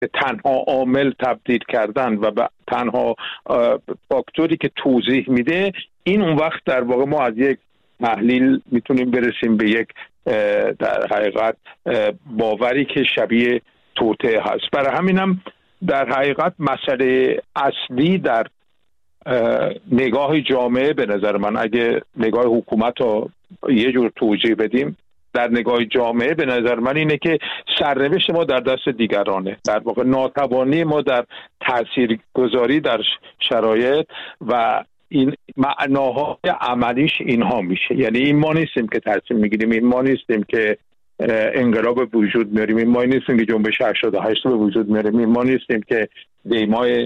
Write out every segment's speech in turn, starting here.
تنها عامل تبدیل کردن و به تنها فاکتوری که توضیح میده، این اون وقت در واقع ما از یک تحلیل میتونیم برسیم به یک در حقیقت باوری که شبیه توطئه هست. برای همینم در حقیقت مسئله اصلی در نگاه جامعه، به نظر من اگه نگاه حکومت رو یه جور توجیه بدیم، در نگاه جامعه به نظر من اینه که سرنوشت ما در دست دیگرانه، در واقع ناتوانی ما در تاثیرگذاری در شرایط و این معناهای عملیش اینها میشه. یعنی این ما نیستیم که تصمیم میگیریم، این ما نیستیم که انقلاب به وجود میاریم، این ما نیستیم که جنبش 88 به وجود میاریم، این ما نیستیم که دیمای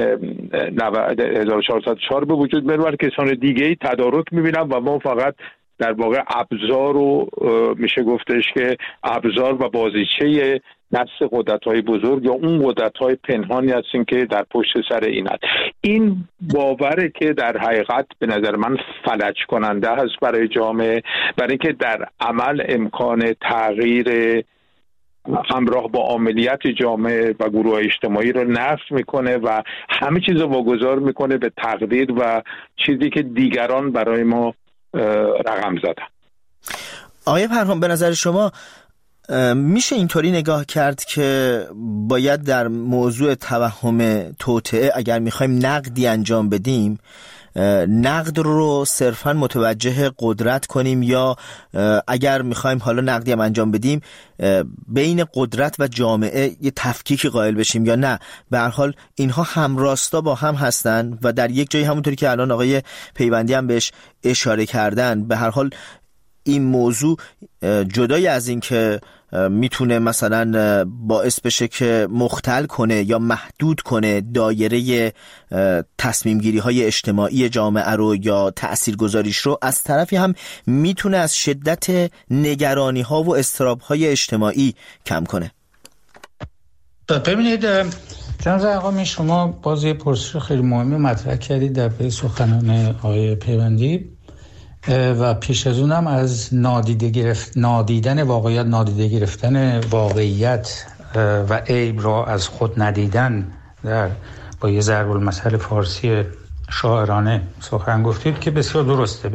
1404 به وجود میاریم، بلکه کسان دیگه ای تدارک میبینن و ما فقط در واقع ابزار رو میشه گفتش که ابزار و بازیچه نفس قدرت‌های بزرگ یا اون قدرت‌های پنهانی هستیم که در پشت سر این هست. این باوره که در حقیقت به نظر من فلج کننده هست برای جامعه، برای اینکه در عمل امکان تغییر همراه با عملیات جامعه و گروه اجتماعی رو نفی میکنه و همه چیز رو واگذار میکنه به تقدیر و چیزی که دیگران برای ما رقم زدن. آقای پرهام، به نظر شما میشه اینطوری نگاه کرد که باید در موضوع توهم توطئه اگر میخوایم نقدی انجام بدیم، نقد رو صرفا متوجه قدرت کنیم، یا اگر میخوایم حالا نقدی هم انجام بدیم بین قدرت و جامعه یه تفکیکی قائل بشیم، یا نه به هر حال اینها همراستا با هم هستن و در یک جایی همونطوری که الان آقای پیوندی هم بهش اشاره کردن، به هر حال این موضوع جدای از این که میتونه مثلا باعث بشه که مختل کنه یا محدود کنه دایره تصمیم گیری های اجتماعی جامعه رو یا تأثیر گذاریش رو، از طرفی هم میتونه از شدت نگرانی ها و اضطراب های اجتماعی کم کنه. ببینید جناب آقا، شما باز یه پرسش خیلی مهمی مطرح کردید در پی سخنان آقای پیوندی و پیش از اونم از نادیدن واقعیت، نادیده گرفتن واقعیت و عیب را از خود ندیدن با یه ضرب المثل فارسی شاعرانه سخن گفتید که بسیار درسته.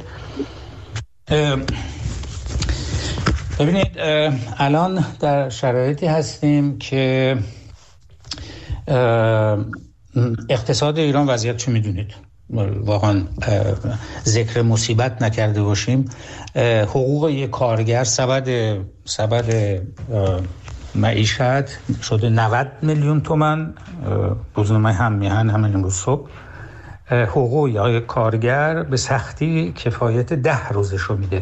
ببینید الان در شرایطی هستیم که اقتصاد ایران وضعیت چه میدونید، واقعا ذکر مصیبت نکرده باشیم. حقوق یک کارگر سبد معیشت شده 90 میلیون تومان. روزنامه هم میهن همین امروز صبح حقوق یک کارگر به سختی کفایت 10 روزشو میده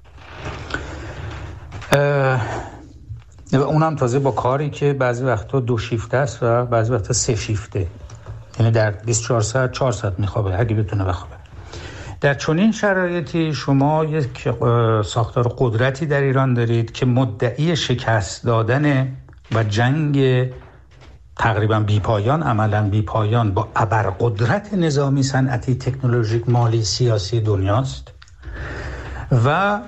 و اونم تازه با کاری که بعضی وقتا 2 شیفته است و بعضی وقتا 3 شیفته، یعنی در 24 ساعت 4 ساعت میخوابه اگه بتونه بخوابه. در چنین شرایطی شما یک ساختار قدرتی در ایران دارید که مدعی شکست دادن و جنگ تقریبا بیپایان، عملا بیپایان با ابرقدرت نظامی، صنعتی، تکنولوژیک، مالی، سیاسی دنیاست و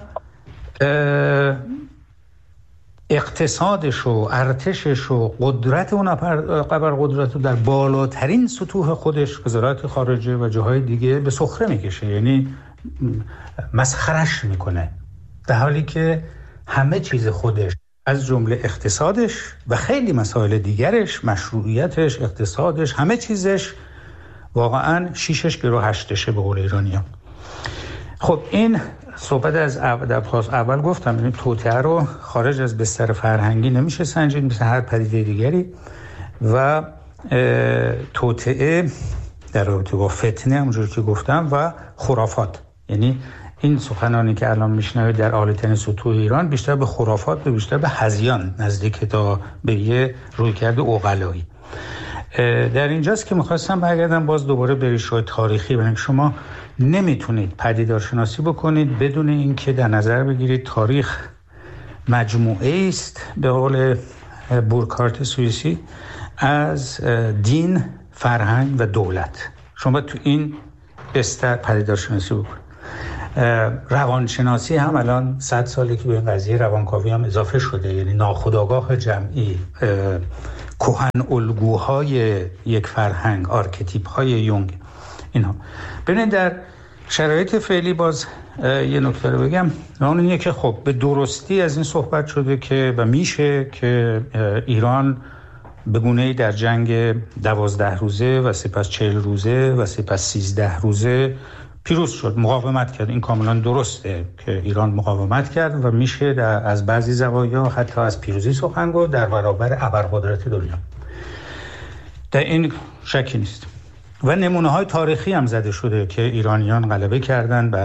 اقتصادش و ارتشش و قدرت اون ابرقدرت رو در بالاترین سطوح خودش، وزارت خارجه و جاهای دیگه، به سخره میکشه، یعنی مسخرش میکنه، در حالی که همه چیز خودش از جمله اقتصادش و خیلی مسائل دیگرش، مشروعیتش، اقتصادش، همه چیزش واقعا شیشش گرو هشتشه به قول ایرانیان. خب این صحبت از اول گفتم، یعنی توطئه رو خارج از بستر فرهنگی نمیشه سنجید مثل هر پدیده دیگری و توطئه در رابطه با فتنه همونجوری که گفتم و خرافات، یعنی این سخنانی که الان میشنوید در عالی‌ترین سطوح ایران بیشتر به خرافات، بیشتر به هذیان نزدیک تا به یه رویکرد عقلایی. در اینجاست که میخواستم برگردم باز دوباره به ریشه‌های تاریخی، ببینید شما نمیتونید پدیدارشناسی بکنید بدون اینکه در نظر بگیرید تاریخ مجموعه است، به قول بورکارت سوئیسی، از دین، فرهنگ و دولت. شما تو این بستر پدیدارشناسی بکنید. روانشناسی هم الان 100 ساله که به این قضیه روانکاوی هم اضافه شده، یعنی ناخودآگاه جمعی، کهن الگوهای یک فرهنگ، آرکتیپ های یونگ. اینها ببینید در شرایط فعلی باز یه نکته رو بگم، اون اینه که خب به درستی از این صحبت شده که و میشه که ایران به گونه‌ای در جنگ 12 روزه و سپس 40 روزه و سپس 13 روزه پیروز شد، مقاومت کرد. این کاملا درسته که ایران مقاومت کرد و میشه از بعضی زوایا حتی از پیروزی سخن گفت در برابر ابرقدرت دنیا. در این شکی نیست و نمونه‌های تاریخی هم زده شده که ایرانیان غلبه کردن بر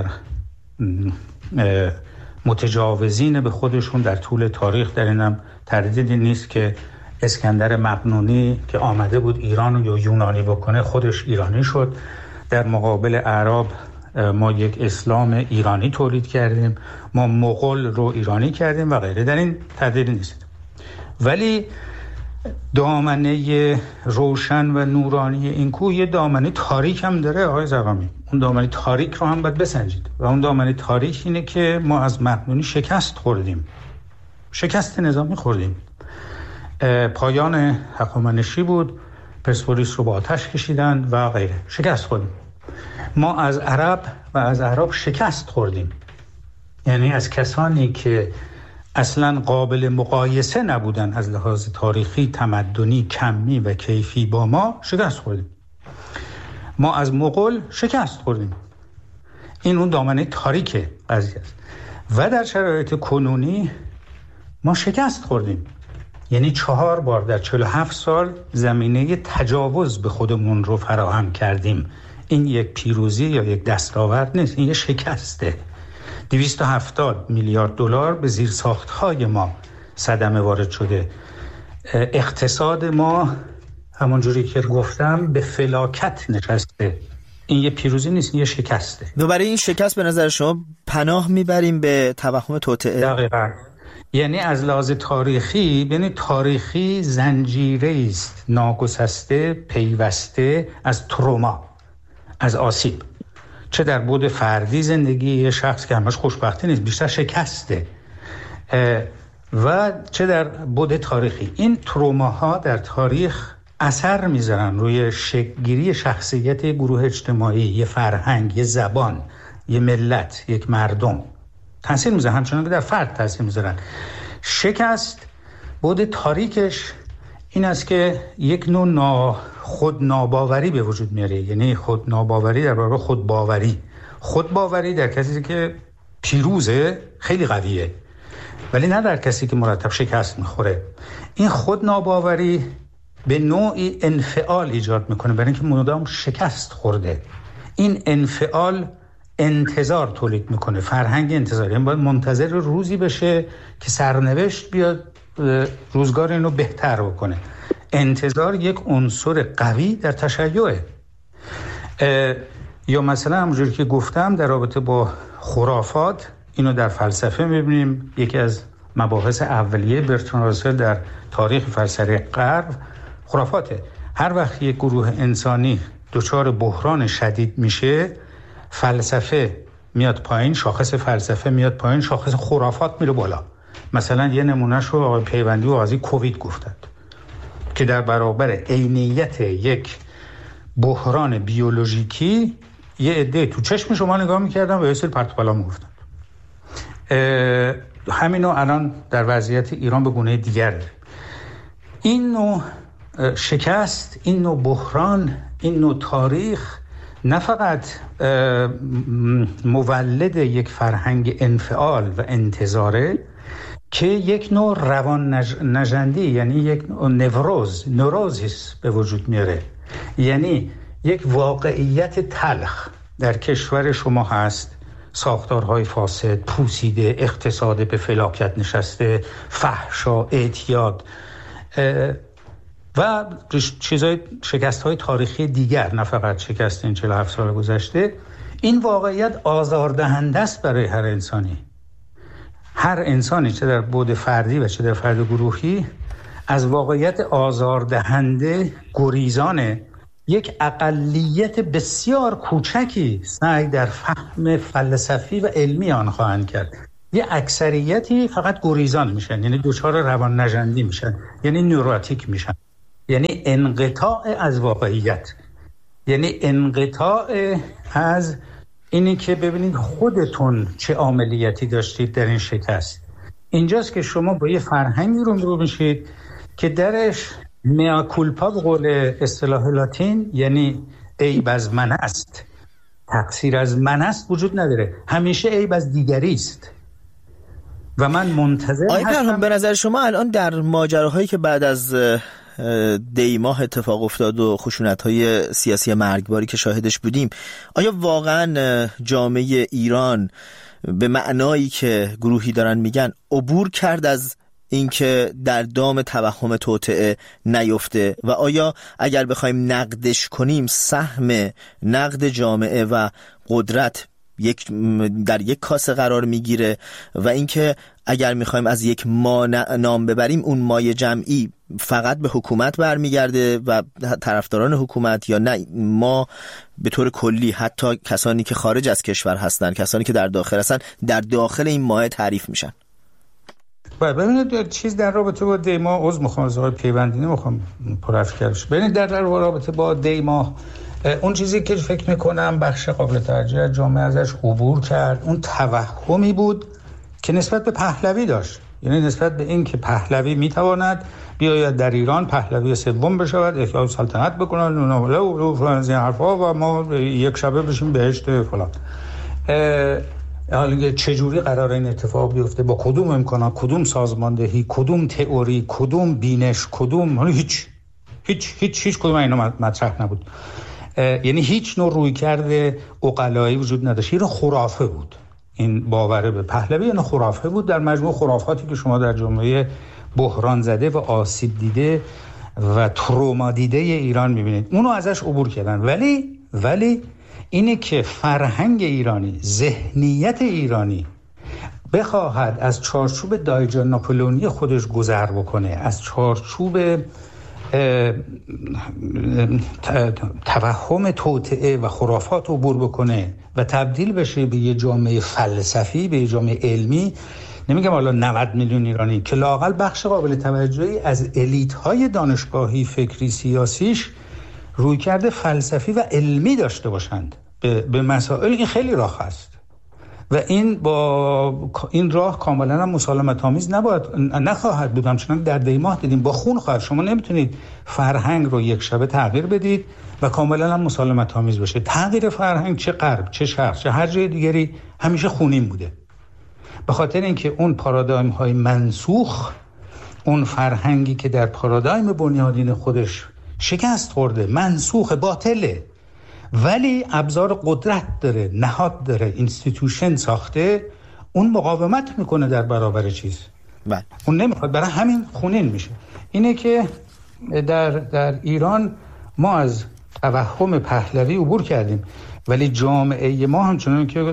متجاوزین به خودشون در طول تاریخ. در اینم تردیدی نیست که اسکندر مقدونی که آمده بود ایران رو یونانی بکنه خودش ایرانی شد. در مقابل اعراب ما یک اسلام ایرانی تولید کردیم، ما مغول رو ایرانی کردیم و غیره. در این تردیدی نیست. ولی دامنه روشن و نورانی این کوه یه دامنه تاریک هم داره آقای زغامی. اون دامنه تاریک رو هم باید بسنجید و اون دامنه تاریک اینه که ما از مقدونی شکست خوردیم، شکست نظامی خوردیم. پایان هخامنشی بود، پرسپولیس رو با آتش کشیدن و غیره، شکست خوردیم. ما از عرب و از اعراب شکست خوردیم، یعنی از کسانی که اصلا قابل مقایسه نبودن از لحاظ تاریخی، تمدنی، کمی و کیفی با ما شکست خوردیم. ما از مغول شکست خوردیم. این اون دامنه تاریک قضیه است. و در شرایط کنونی ما شکست خوردیم، یعنی 4 بار در 47 سال زمینه تجاوز به خودمون رو فراهم کردیم. این یک پیروزی یا یک دستاورد نیست، این یک شکسته. 270 میلیارد دلار به زیرساخت‌های ما صدمه وارد شده. اقتصاد ما همونجوری که گفتم به فلاکت نشسته. این یه پیروزی نیست، این یه شکسته. برای این شکست به نظر شما پناه میبریم به توهم توطئه؟ دقیقاً. یعنی از لحاظ تاریخی، یعنی تاریخی زنجیره است ناگسسته پیوسته از تروما، از آسیب، چه در بعد فردی زندگی یه شخص که همش خوشبختی نیست، بیشتر شکسته، و چه در بعد تاریخی. این تروماها در تاریخ اثر میذارن روی شکل‌گیری شخصیت گروه اجتماعی، یه فرهنگ، یه زبان، یه ملت، یک مردم تاثیر میذارن، همچنان که در فرد تاثیر میذارن. شکست بعد تاریکش این است که یک نوع خودناباوری به وجود میاره، یعنی خودناباوری در برابر خودباوری. خودباوری در کسی که پیروزه خیلی قویه، ولی نه در کسی که مرتب شکست میخوره. این خودناباوری به نوعی انفعال ایجاد میکنه برای اینکه مدام شکست خورده. این انفعال انتظار تولید میکنه، فرهنگ انتظار، یعنی باید منتظر روزی بشه که سرنوشت بیاد روزگار اینو بهتر بکنه. انتظار یک عنصر قوی در تشیعه. یا مثلا همونجوری که گفتم در رابطه با خرافات، اینو در فلسفه میبینیم. یکی از مباحث اولیه برتراند راسل در تاریخ فلسفه غرب خرافاته. هر وقت یک گروه انسانی دچار بحران شدید میشه، فلسفه میاد پایین، شاخص فلسفه میاد پایین، شاخص خرافات میره بالا. مثلا یه نمونهش رو آقای پیوندی و قاضی کووید گفتند که در برابر عینیت یک بحران بیولوژیکی یه عده تو چشم شما نگاه میکردن و یه سری پرت و پلا میگفتن. همینو الان در وضعیت ایران به گونه دیگر داریم. این نوع شکست، این نوع بحران، این نوع تاریخ نه فقط مولد یک فرهنگ انفعال و انتظاره، که یک نوع روان نژندی، یعنی یک نوع نوروزیس به وجود میاره. یعنی یک واقعیت تلخ در کشور شما هست، ساختارهای فاسد، پوسیده، اقتصاد به فلاکت نشسته، فحشا، اعتیاد و چیزهای، شکست‌های تاریخی دیگر، نه فقط شکست این 47 سال گذشته. این واقعیت آزاردهنده است برای هر انسانی. هر انسانی چه در بعد فردی و چه در فرد گروهی از واقعیت آزاردهنده گریزانه. یک اقلیت بسیار کوچکی سعی در فهم فلسفی و علمی آن خواهند کرد. یه اکثریتی فقط گریزان میشن، یعنی دچار روان نژندی میشن، یعنی نوروتیک میشن. یعنی انقطاع از واقعیت، یعنی انقطاع از اینی که ببینید خودتون چه عاملیتی داشتید در این شکست. اینجاست که شما با یه فرهنگی رو میشید که درش مea culpa به قول اصطلاح لاتین، یعنی عیب از من است، تقصیر از من است وجود نداره، همیشه عیب از دیگری است. و من منتظر هستم. به نظر شما الان در ماجراهایی که بعد از دیماه اتفاق افتاد و خشونت‌های سیاسی مرگباری که شاهدش بودیم، آیا واقعا جامعه ایران به معنایی که گروهی دارن میگن عبور کرد از اینکه در دام توهم توطئه نیفته؟ و آیا اگر بخوایم نقدش کنیم سهم نقد جامعه و قدرت در یک کاسه قرار میگیره و اینکه اگر میخوایم از یک ما نام ببریم اون مای جمعی فقط به حکومت برمیگرده و طرفداران حکومت، یا نه ما به طور کلی حتی کسانی که خارج از کشور هستن، کسانی که در داخل هستن، در داخل این ماه تعریف میشن؟ ببینید چیز در رابطه با دیماه عضو میخوام از آقای پیوندی نمیخوام پرافکرش. ببینید در رابطه با دیماه اون چیزی که فکر میکنم بخش قابل توجه جامعه ازش عبور کرد اون توهمی بود که نسبت به پهلوی داشت، یعنی نسبت به این که پهلوی میتواند بیاید در ایران پهلوی سوم بشود، احیای سلطنت بکنن و فلان از این حرفا و ما یک شبه بشیم بهشت فلان. حالا چجوری قراره این اتفاق بیفته، با کدوم امکانات، کدوم سازماندهی، کدوم تئوری، کدوم بینش، کدوم هیچ کدوم اینا مطرح نبود. یعنی هیچ نوع رویکرد عقلایی وجود نداشت. این خرافه بود، این باور به پهلوی این خرافه بود در مجموع خرافاتی که شما در جامعه بحران زده و آسیب دیده و تروما دیده ایران میبینید. اونو ازش عبور کردن. ولی اینه که فرهنگ ایرانی، ذهنیت ایرانی بخواهد از چارچوب دایجان ناپلئونی خودش گذر بکنه، از چارچوب توهم توطئه و خرافات عبور بکنه و تبدیل بشه به یه جامعه فلسفی، به یه جامعه علمی، نمیگم حالا 90 میلیون ایرانی، که لااقل بخش قابل توجهی از الیت‌های دانشگاهی، فکری، سیاسیش رویکرد فلسفی و علمی داشته باشند به مسائل. این خیلی راه است و این با این راه کاملا هم مسالمت آمیز نخواهد بود. همچنان در دیماه دیدیم با خون خواهد. شما نمیتونید فرهنگ رو یک شبه تغییر بدید و کاملا هم مسالمت آمیز باشه. تغییر فرهنگ چه غرب چه شرق چه هر جای دیگری همیشه خونین بوده، به خاطر اینکه اون پارادایم های منسوخ، اون فرهنگی که در پارادایم بنیادین خودش شکست خورده، منسوخ، باطله، ولی ابزار قدرت داره، نهاد داره، اینستیتوشن ساخته، اون مقاومت میکنه در برابر چیز. اون نمیخواد، برای همین خونین میشه. اینه که در ایران ما از توهم پهلوی عبور کردیم، ولی جامعه ما همچنان که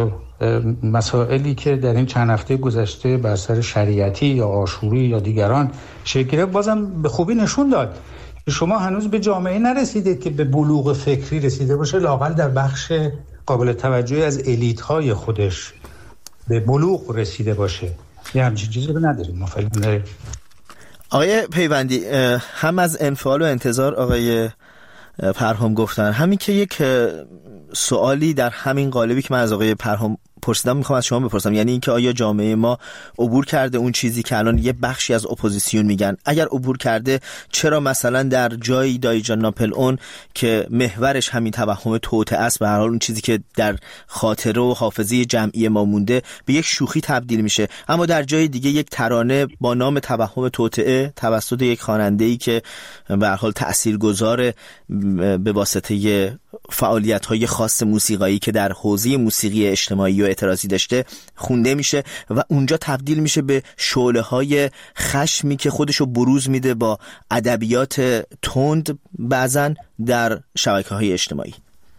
مسائلی که در این چند هفته گذشته بر سر شریعتی یا آشوری یا دیگران شکل گرفت بازم به خوبی نشون داد شما هنوز به جامعه نرسیدید که به بلوغ فکری رسیده باشه، لااقل در بخش قابل توجهی از الیت‌های خودش به بلوغ رسیده باشه. یه همچین چیزی رو نداریم ما فعلا. آقای پیوندی، هم از انفعال و انتظار آقای پرهام گفتن، همین که یک سوالی در همین قالبی که من از آقای پرهام پرسیدم میخوام از شما بپرسم، یعنی اینکه آیا جامعه ما عبور کرده اون چیزی که الان یه بخشی از اپوزیسیون میگن؟ اگر عبور کرده چرا مثلا در جایی دایجان ناپلئون که محورش همین توهم توطئه است، به هر حال اون چیزی که در خاطره و حافظه جمعی ما مونده، به یک شوخی تبدیل میشه، اما در جای دیگه یک ترانه با نام توهم توطئه توسط یک خواننده‌ای که به هر حال تاثیرگذار به واسطه فعالیت‌های خاص موسیقایی که در حوزه موسیقی اجتماعی و اعتراضی داشته خونده میشه و اونجا تبدیل میشه به شعله‌های خشمی که خودشو بروز میده با ادبیات تند بعضن در شبکه‌های اجتماعی.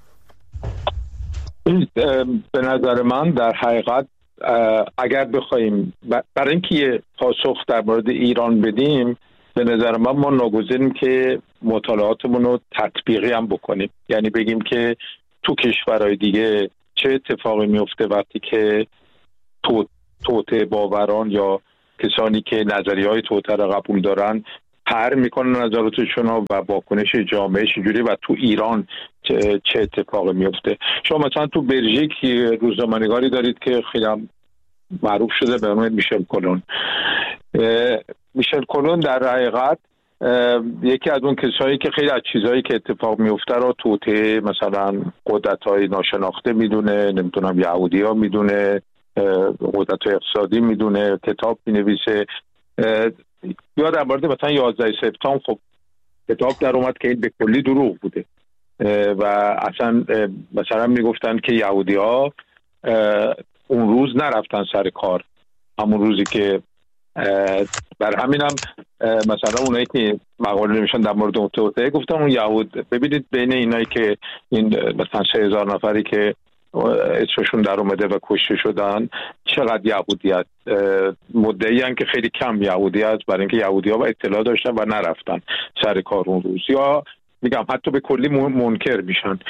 به نظر من در حقیقت اگر بخوایم برای اینکه یه پاسخ در مورد ایران بدیم، به نظر من ما ناگزیریم که مطالعاتمون رو تطبیقی هم بکنیم، یعنی بگیم که تو کشورهای دیگه چه اتفاقی میفته وقتی که توطئه باوران یا کسانی که نظریه‌های توطئه را قبول دارن طرح میکنن نظراتشون و واکنش جامعه چجوری و تو ایران چه اتفاقی میفته. شما مثلا تو بلژیک روزنامه‌نگاری دارید که خیلی معروف شده به نام میشل کلون. میشل کلون در حقیقت یکی از اون کسایی که خیلی از چیزهایی که اتفاق میفته رو توطئه مثلا قدرت‌های ناشناخته میدونه، نمیدونم یهودی‌ها میدونه، قدرت‌های اقتصادی میدونه، کتاب مینویسه. یا در مورد مثلا 11 سپتامبر خب کتاب در اومد که این به کلی دروغ بوده و اصلا مثلا میگفتن که یهودی‌ها اون روز نرفتن سر کار، همون روزی که بر همینم مثلا اونایی که مقاله نمیشن در مورد توطئه گفتم اون یهود ببینید بین اینایی که این مثلا 3000 نفری که اسمشون در اومده و کشته شدن چقدر یهودی هست. مدعی هستن که خیلی کم یهودی هست برای اینکه یهودی ها اطلاع داشتن و نرفتن سر کار اون روز، یا میگم حتی به کلی منکر میشن.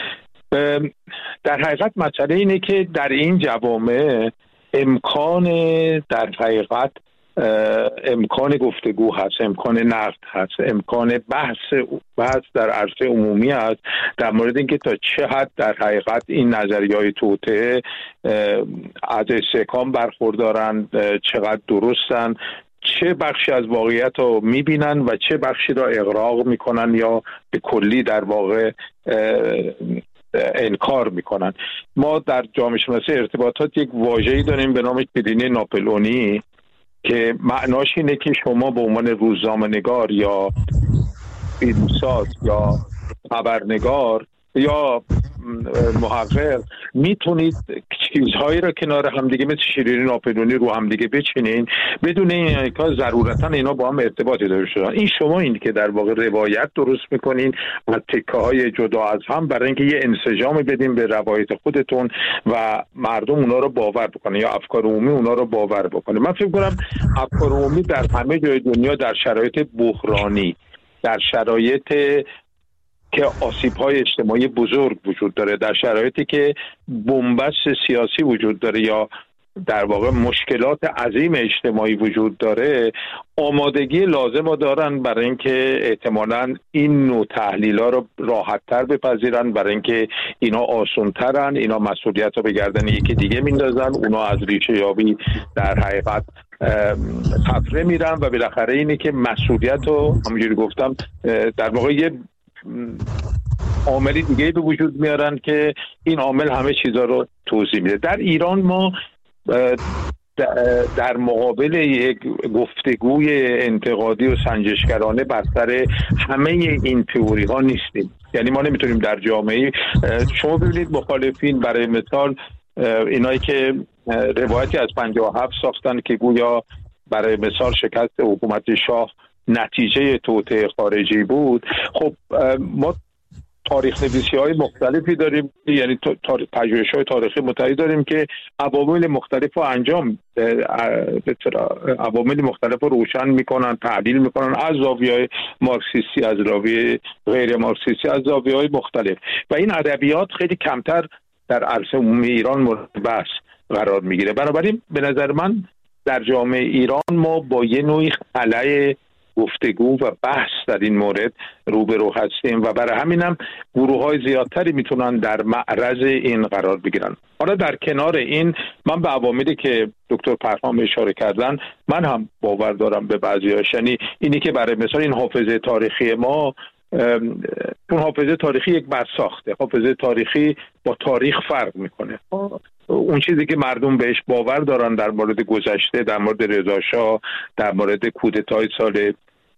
در حقیقت مسئله اینه که در این جوامع امکان در حقیقت امکان گفتگو هست، امکان نقد هست، امکان بحث در عرصه عمومی هست در مورد اینکه تا چه حد در حقیقت این نظریه‌های توطئه از استحکام برخوردارن، چقدر درستن، چه بخشی از واقعیت رو میبینن و چه بخشی را اغراق میکنن یا به کلی در واقع انکار میکنن. ما در جامعه شناسی ارتباطات یک واژه‌ای داریم به نام کلینی ناپلئونی که معناش اینه که شما به عنوان روزنامه‌نگار یا فیلمساز یا خبرنگار یا محقق میتونید چیزهایی را کنار همدیگه مثل شیرینی ناپلئونی رو همدیگه بچینین بدون این که ضرورتا اینا با هم ارتباطی داشته باشن. این شما این که در واقع روایت درست میکنین و تکه‌های جدا از هم برای اینکه یه انسجام بدین به روایت خودتون و مردم اونا رو باور بکنن یا افکار عمومی اونا رو باور بکنه. من فکر کنم افکار عمومی در همه جای دنیا در شرایط بحرانی، در شرایط که آسیب‌های اجتماعی بزرگ وجود داره، در شرایطی که بنبست سیاسی وجود داره یا در واقع مشکلات عظیم اجتماعی وجود داره، آمادگی لازم رو دارن برای اینکه احتمالاً این نوع تحلیل‌ها رو راحت‌تر بپذیرن، برای اینکه اینا آسان‌ترن، اینا مسئولیت رو به گردن یکی دیگه میندازن، اونا از ریشه یابی در حقیقت خفره میرن و بالاخره اینه که مسئولیت رو همونجوری گفتم در واقع یه عاملی دیگه به وجود میارن که این عامل همه چیزا رو توضیح میده. در ایران ما در مقابل یک گفتگوی انتقادی و سنجشگرانه بر سر همه این تئوری ها نیستیم. یعنی ما نمیتونیم در جامعه شما ببینید مخالفین برای مثال اینایی که روایتی از 57 ساختن که گویا برای مثال شکست حکومت شاه نتیجه توطئه خارجی بود. خب ما تاریخ نویسی های مختلفی داریم، یعنی پژوهش‌های تاریخی متعددی داریم که عوامل مختلف رو عوامل مختلف رو روشن میکنن، تحلیل میکنن از زاویه‌های مارکسیستی، از زاویه غیر مارکسیستی، از زاویه‌های مختلف و این ادبیات خیلی کمتر در عرصه عمومی ایران مورد بحث قرار میگیره. بنابراین به نظر من در جامعه ایران ما با یه نوعی خلأ گفتگو و بحث در این مورد روبرو هستیم و برای همینم گروه‌های زیادتری میتونن در معرض این قرار بگیرن. حالا در کنار این من به عواملی که دکتر پرهام اشاره کردن من هم باور دارم به بعضی‌هاش، یعنی اینی که برای مثلا این حافظه تاریخی ما، چون حافظه تاریخی یک برساخته، حافظه تاریخی با تاریخ فرق میکنه. اون چیزی که مردم بهش باور دارن در مورد گذشته، در مورد رضا شاه، در مورد کودتای سال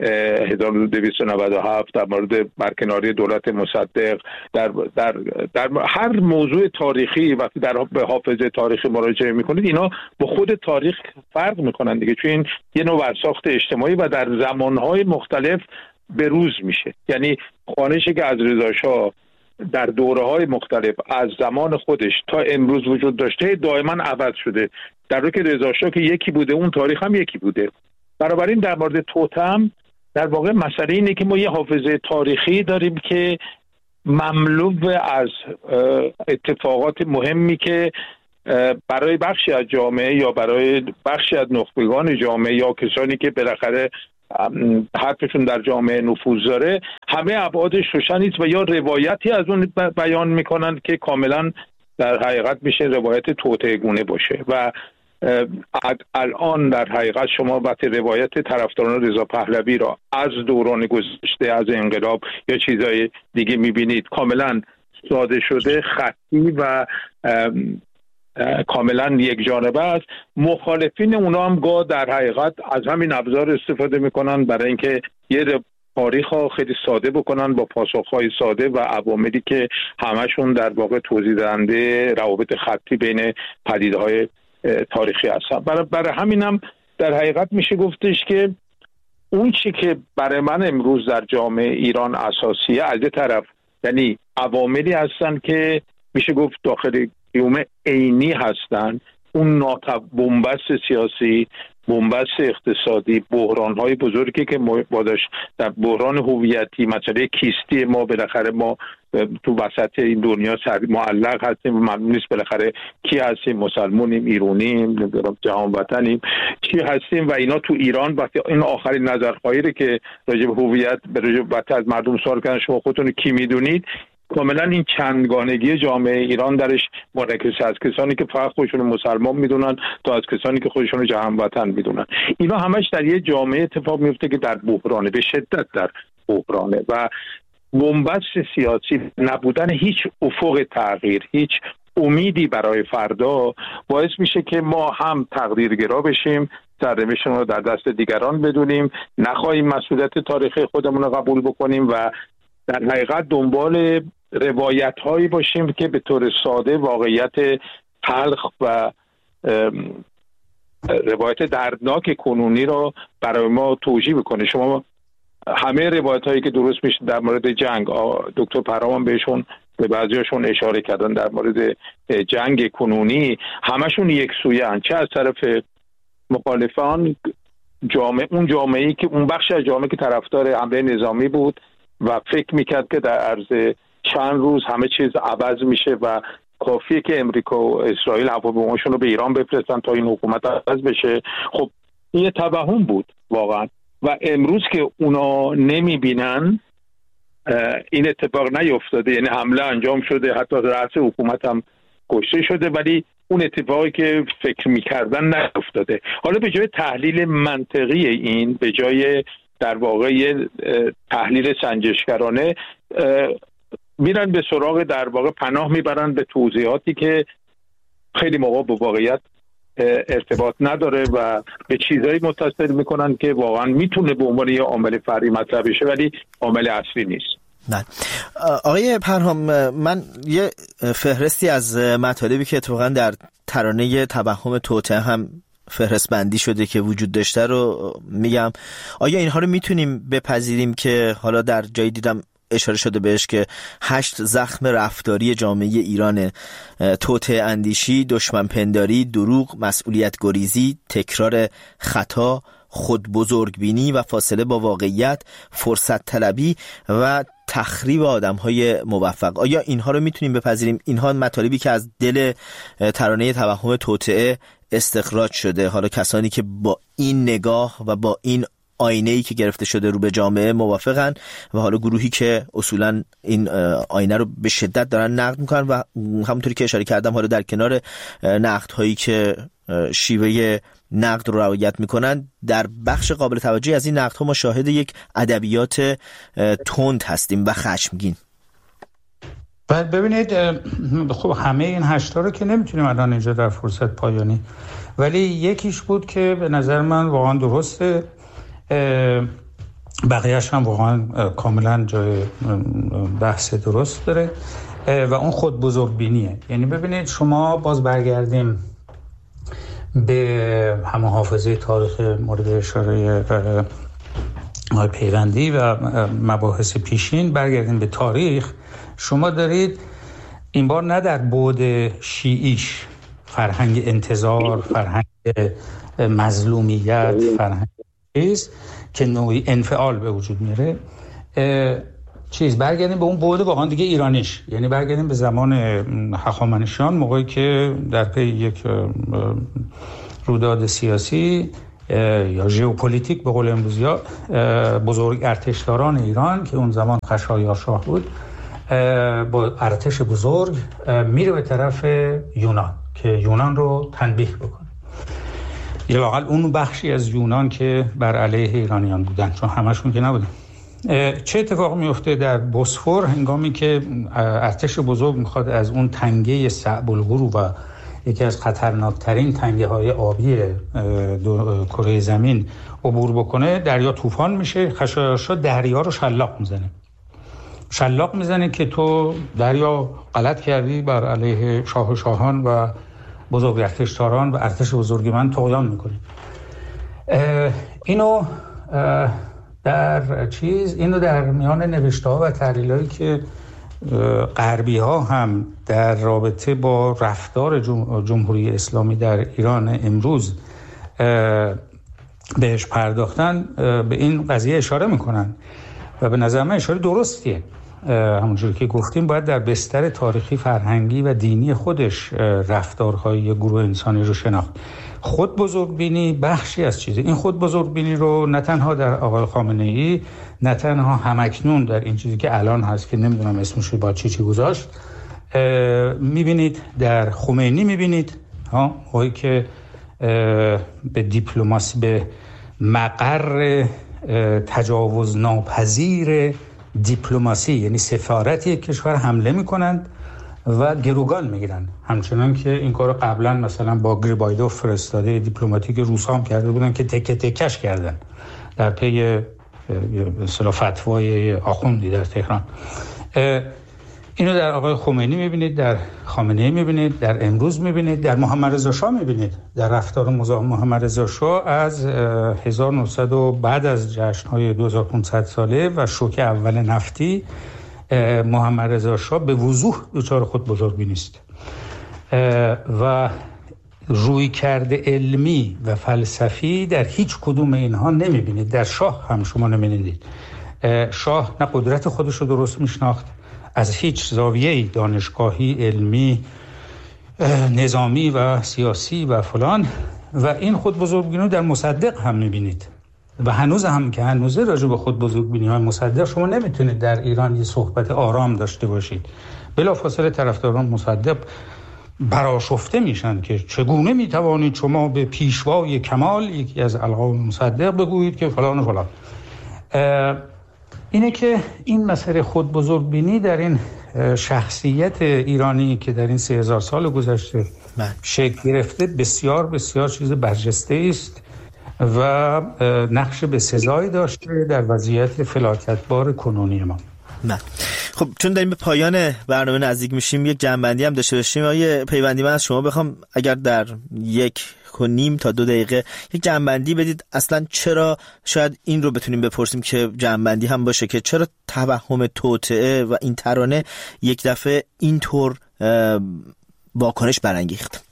1297، در مورد برکناری دولت مصدق، در هر موضوع تاریخی وقتی به حافظه تاریخی مراجعه میکنید اینا با خود تاریخ فرق میکنن دیگه، چون این یه نوع برساخت اجتماعی و در زمانهای مختلف بروز میشه. یعنی خوانشی که از رضا شاه در دوره‌های مختلف از زمان خودش تا امروز وجود داشته دائما عوض شده، در حالی که رضا شاه که یکی بوده اون تاریخ هم یکی بوده. بنابراین در مورد توطئه در واقع مسئله اینه که ما یه حافظه تاریخی داریم که مملو از اتفاقات مهمی که برای بخشی از جامعه یا برای بخشی از نخبگان جامعه یا کسانی که بالاخره حرفشون در جامعه نفوذ داره، همه ابعادش روشن نیست و یا روایتی از اون بیان میکنن که کاملا در حقیقت میشه روایت توطئه گونه باشه. و الان در حقیقت شما وقتی روایت طرفداران رضا پهلوی را از دوران گذشته، از انقلاب یا چیزای دیگه میبینید، کاملا ساده شده، خطی و کاملا یک جانبه است. مخالفین اونا هم گاه در حقیقت از همین ابزار استفاده میکنن برای اینکه یه تاریخ ها خیلی ساده بکنن با پاسخهای ساده و عواملی که همشون در واقع توضیح دهنده روابط خطی بین پدیده‌های تاریخی هستن. برای همینم در حقیقت میشه گفتش که اون چی که برای من امروز در جامعه ایران اساسیه، از یه طرف یعنی عواملی هستن که میشه گفت داخل قیوم عینی هستن، اون بنبست سیاسی، بنبست اقتصادی، بحران‌های بزرگی که ما داشت، در بحران هویتی، مسئله کیستی ما، بالاخره ما تو وسط این دنیا معلق هستیم و معلوم نیست بالاخره کی هستیم، مسلمونیم، ایرونیم، جهان وطنیم، چی هستیم. و اینا تو ایران وقتی این آخرین نظرخواهی که راجع به هویت به راجع به از مردم سوال کردن شما خودتون کی میدونید، کاملا این چندگانگی جامعه ایران درش منعکس از کسانی که فقط خودشون مسلمان میدونن تا از کسانی که خودشون جهان وطن میدونن. اینا همش در یه جامعه اتفاق میفته که در بحرانه، به شدت در بحرانه و بنبست سیاسی، نبودن هیچ افق تغییر، هیچ امیدی برای فردا باعث میشه که ما هم تقدیرگرا بشیم، سرنوشتمون رو در دست دیگران بدونیم، نخواهیم مسئولیت تاریخی خودمون رو قبول بکنیم و در حقیقت دنبال روایت هایی باشیم که به طور ساده واقعیت تلخ و روایت دردناک کنونی رو برای ما توجیه بکنه. شما همه روایت هایی که درست میشه در مورد جنگ، دکتر پرام بهشون به بعضیاشون اشاره کردن، در مورد جنگ کنونی همشون یک سویه هن، چه از طرف مخالفان اون جامعه‌ای که اون بخش از جامعه که طرفدار حمله نظامی بود و فکر میکرد که در عرض چند روز همه چیز عوض میشه و کافیه که امریکا و اسرائیل هواپیماشون رو به ایران بفرستن تا این حکومت عوض بشه. خب این یه توهم بود واقعا و امروز که اونا نمیبینن این اتفاق نیفتاده، یعنی حمله انجام شده، حتی رئیس حکومت هم کشته شده، ولی اون اتفاقی که فکر میکردن نیفتاده. حالا به جای تحلیل منطقی این، به جای در واقع تحلیل سنجشگرانه، میرن به سراغ در واقع پناه میبرن به توضیحاتی که خیلی موقع با واقعیت ارتباط نداره و به چیزایی متصل میکنن که واقعا میتونه به عنوان یه عامل فرعی مطرح بشه ولی عامل اصلی نیست. نه آقای پرهام، من یه فهرستی از مطالبی که اتفاقا در ترانه توهم توطئه هم فهرست بندی شده که وجود داشته رو میگم. آیا اینها رو میتونیم بپذیریم که حالا در جایی دیدم اشاره شده بهش که 8 زخم رفتاری جامعه ایران: توطئه اندیشی، دشمن پنداری، دروغ، مسئولیت گریزی، تکرار خطا، خود بزرگبینی و فاصله با واقعیت، فرصت طلبی و تخریب آدم‌های موفق. آیا اینها رو میتونیم بپذیریم؟ اینها مطالبی که از دل ترانه توهم توطئه استخراج شده. حالا کسانی که با این نگاه و با این آینه‌ای که گرفته شده رو به جامعه موافقن و حالا گروهی که اصولاً این آینه رو به شدت دارن نقد میکنن و همونطوری که اشاره کردم حالا در کنار نقدهایی که شیوه نقد رو رعایت میکنن، در بخش قابل توجهی از این نقدها ما شاهد یک ادبیات تند هستیم و خشمگین. بعد ببینید، خب همه این 8 رو که نمیتونیم الان اینجا در فرصت پایانی، ولی یکیش بود که به نظر من واقعا درسته، بقیه‌اش هم واقعا کاملا جای بحث درست داره و اون خود بزرگبینیه. یعنی ببینید شما باز برگردیم به همه حافظه تاریخ مورد اشاره پیوندی و مباحث پیشین، برگردیم به تاریخ. شما دارید این بار نه در بعد شیعیش، فرهنگ انتظار، فرهنگ مظلومیت، فرهنگ چیز که نوعی انفعال به وجود میره، برگردیم به اون بعد واقعا دیگه ایرانیش، یعنی برگردیم به زمان هخامنشیان، موقعی که در پی یک رویداد سیاسی یا ژئوپلیتیک به قول امروزی‌ها بزرگ ارتشداران ایران که اون زمان خشایارشاه بود با ارتش بزرگ میره به طرف یونان که یونان رو تنبیه بکنه، یا واقعا اون بخشی از یونان که بر علیه ایرانیان بودن، چون همشون که نبودن. چه اتفاق میفته در بوسفور هنگامی که ارتش بزرگ میخواد از اون تنگه صعب الغرو و یکی از خطرناکترین تنگه های آبی کره زمین عبور بکنه، دریا طوفان میشه، خشایارشاه دریا رو شلاق میزنه که تو دریا غلط کردی، بر علیه شاه و شاهان و بزرگ ارتشداران و ارتش بزرگ من طغیان میکنی. اینو در میان نوشته‌ها و تحلیل‌هایی که غربی‌ها هم در رابطه با رفتار جمهوری اسلامی در ایران امروز بهش پرداختن به این قضیه اشاره میکنن و به نظر من اشاره درستیه. همونجوری که گفتیم باید در بستر تاریخی، فرهنگی و دینی خودش رفتارهای گروه انسانی رو شناخت. خود بزرگبینی بخشی از چیزه. این خود بزرگبینی رو نه تنها در آقای خامنه‌ای، نه تنها همکنون در این چیزی که الان هست که نمیدونم اسمش رو با چی گذاشت، میبینید در خمینی، میبینید آقایی که به دیپلماسی، به مقر تجاوز ناپذیر دیپلماسی، یعنی سفارت یک کشور حمله میکنند و گروگان میگیرن، همچنان که این کارو قبلا مثلا با گریبایدوف فرستاده دیپلماتیک روسا هم کرده بودن که تکه تکش کردن در پی اصطلاح فتوای آخوندی در تهران. اینو در آقای خمینی میبینید، در خامنه‌ای میبینید، در امروز میبینید، در محمد رضا شاه میبینید، در رفتار محمد رضا شاه از 1900 و بعد از جشن‌های 2500 ساله و شوک اول نفتی، محمد رضا شاه به وضوح دچار خود بزرگبینی است و رویکرد علمی و فلسفی در هیچ کدوم اینها نمیبینید. در شاه هم شما نمیبینید. شاه نه قدرت خودش رو درست میشناخت، از هیچ زاویه‌ای دانشگاهی، علمی، نظامی و سیاسی و فلان، و این خود بزرگبینی در مصدق هم میبینید و هنوز هم که هنوزه راجع به خود بزرگبینی های مصدق شما نمیتونید در ایران یه صحبت آرام داشته باشید. بلافاصله طرفداران مصدق برآشفته میشن که چگونه میتوانید شما به پیشوای کمال، یکی از القاب مصدق، بگویید که فلان و فلان. اینه که این مسئله خود بزرگبینی در این شخصیت ایرانی که در این 3000 سال گذشته شکل گرفته بسیار بسیار چیز برجسته است و نقش به سزایی داشته در وضعیت فلاکتبار کنونی ما. خب چون داریم به پایان برنامه نزدیک میشیم، یک جنبندی هم داشته باشیم. آیه پیوندی، من از شما بخوام اگر در 1.5 تا 2 دقیقه یک جنبندی بدید، اصلا چرا، شاید این رو بتونیم بپرسیم که جنبندی هم باشه، که چرا توهم توطئه و این ترانه یک دفعه اینطور واکنش برانگیخت؟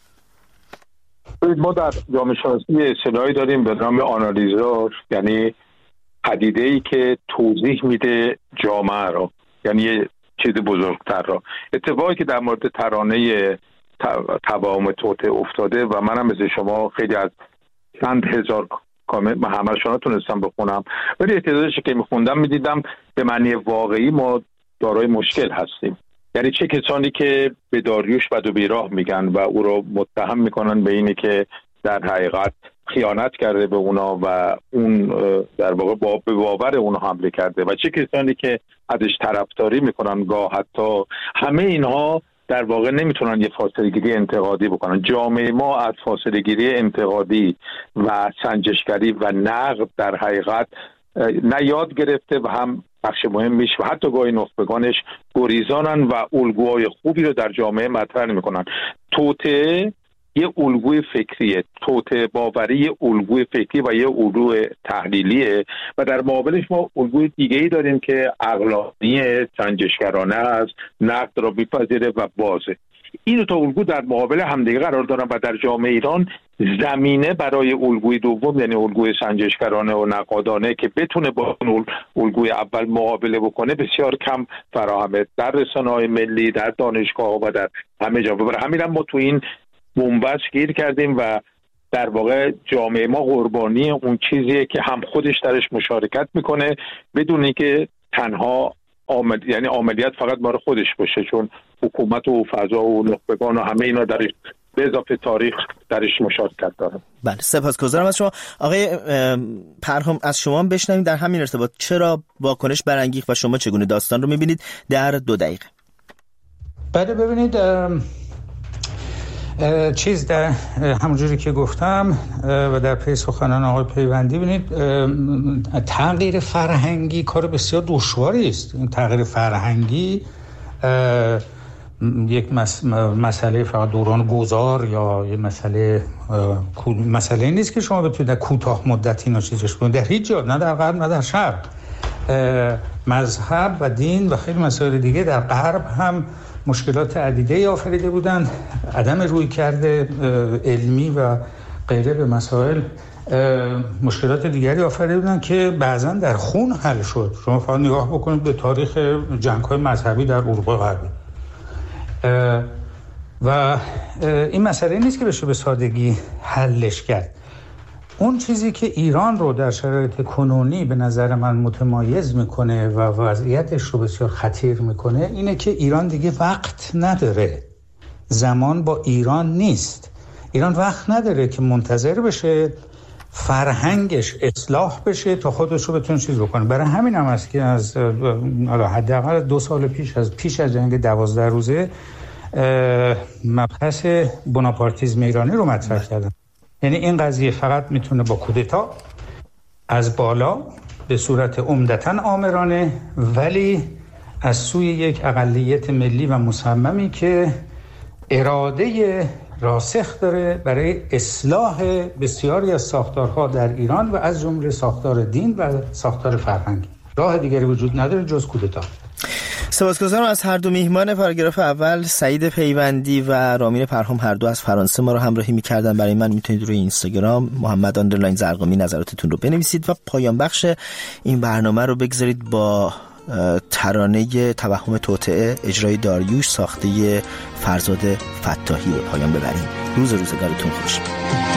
ما در جامعه شناسی اصطلاحی داریم به نام آنالیزور، یعنی پدیده‌ای که توضیح میده جامعه رو، یعنی یه چیز بزرگتر رو. اتفاقی که در مورد ترانه توهم توطئه افتاده و منم مثل شما خیلی از چند هزار کامنت همه‌شون رو تونستم بخونم، ولی اعتراضش که میخوندم میدیدم به معنی واقعی ما دارای مشکل هستیم. یعنی چه کسانی که به داریوش بد و بیراه میگن و او رو متهم میکنن به اینی که در حقیقت خیانت کرده به اونا و اون در واقع به باور اونا حمله کرده، و چه کسانی که ازش طرفداری میکنن گاه حتی، همه اینها در واقع نمیتونن یه فاصله گیری انتقادی بکنن. جامعه ما از فاصله گیری انتقادی و سنجشگری و نقد در حقیقت نه یاد گرفته و هم بخش مهمیش و حتی گاهی نخبگانش گریزانن و الگوهای خوبی رو در جامعه مطرح نمی‌کنن. توطئه یه الگوی فکریه، توطئه باوری یه الگوی فکری و یه الگوی تحلیلیه، و در مقابلش ما الگوی دیگه‌ای داریم که عقلانی سنجشگرانه است، نقد رو می‌پذیره و بازه. این تا الگو در مقابل همدیگه قرار دارن و در جامعه ایران زمینه برای الگوی دوم، یعنی الگوی سنجشگرانه و نقادانه که بتونه با اون الگوی اول مقابله بکنه بسیار کم فراهمه در رسانه‌های ملی، در دانشگاه‌ها و در همه جا. برای همین ما تو این بنبست گیر کردیم و در واقع جامعه ما قربانی اون چیزیه که هم خودش درش مشارکت میکنه بدون اینکه تنها یعنی عملیات فقط برای خودش باشه، چون حکومت و فضا و نخبگان و همه اینا درش به اضافه تاریخ درش مشارکت داره. بله، سپاسگزارم از شما. آقای پرهام، از شما بشنویم در همین ارتباط چرا واکنش برانگیخت و شما چگونه داستان رو میبینید در 2 دقیقه. بله، ببینید چیز در همونجوری که گفتم و در پی سخنان آقای پیوندی، ببینید تغییر فرهنگی کار بسیار دشواری است. این تغییر فرهنگی یک مسئله فقط دوران گذار یا یک مسئله نیست که شما بتونید در کوتاه مدت اینا چیزش کنید. در هیچ جا، نه در غرب نه در شرق، مذهب و دین و خیلی مسائل دیگه در غرب هم مشکلات عدیده‌ای آفریده بودند. عدم رویکرد علمی و غیره به مسائل مشکلات دیگری آفریده بودند که بعضا در خون حل شد. شما فقط نگاه بکنید به تاریخ جنگ‌های مذهبی در اروپا غربی و این مسئله نیست که بشه به سادگی حلش کرد. اون چیزی که ایران رو در شرایط کنونی به نظر من متمایز میکنه و وضعیتش رو بسیار خطیر میکنه اینه که ایران دیگه وقت نداره. زمان با ایران نیست. ایران وقت نداره که منتظر بشه فرهنگش اصلاح بشه تا خودش رو بتونه چیز بکنه. برای همین هم است که از حداقل 2 سال پیش از جنگ 12 روزه مبحث بناپارتیزم ایرانی رو مطرح کردن. یعنی این قضیه فقط میتونه با کودتا از بالا به صورت عمدتاً آمرانه، ولی از سوی یک اقلیت ملی و مصممی که اراده راسخ داره برای اصلاح بسیاری از ساختارها در ایران و از جمله ساختار دین و ساختار فرهنگی. راه دیگری وجود نداره جز کودتا. سپاسگزارم از هر دو میهمان پاراگراف اول، سعید پیوندی و رامین پرهام، هر دو از فرانسه ما رو همراهی می‌کردن. برای من میتونید روی اینستاگرام محمد _زرقامی نظراتتون رو بنویسید و پایان بخش این برنامه رو بگذارید با ترانه توهم توطئه اجرای داریوش ساخته فرزاد فتاحی به پایان ببریم. روزگارتون خوش.